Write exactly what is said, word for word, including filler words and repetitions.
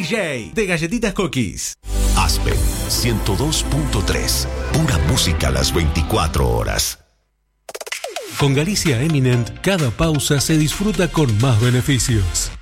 J de Galletitas Cookies. Aspen ciento dos punto tres. Pura música a las veinticuatro horas. Con Galicia Eminent, cada pausa se disfruta con más beneficios.